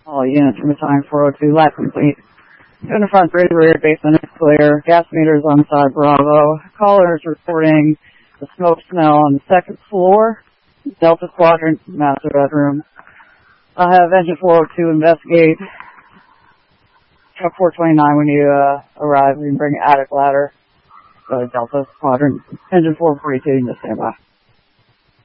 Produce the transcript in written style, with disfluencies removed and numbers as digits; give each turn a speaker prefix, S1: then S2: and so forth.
S1: All units from the time 402, lab complete. In the front, rear, basement is clear. Gas meters on side Bravo. Callers reporting the smoke smell on the second floor. Delta Quadrant, master bedroom. I'll have engine 402 investigate. Truck 429 when you arrive. We can bring attic ladder. Delta Quadrant. Engine 442, just stand by.